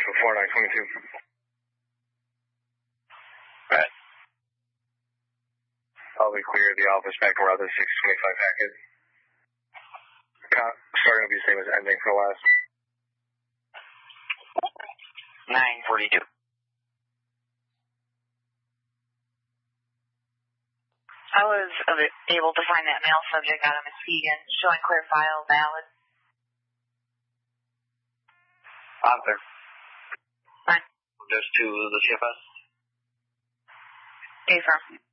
to a 4922. Right. I'll be clear the office back around the 625 packet. Starting to be the same as ending for the last. 942. I was able to find that male subject out of Muskegon, showing clear file, valid. Officer. Fine. Goes to the CFS. Affirm.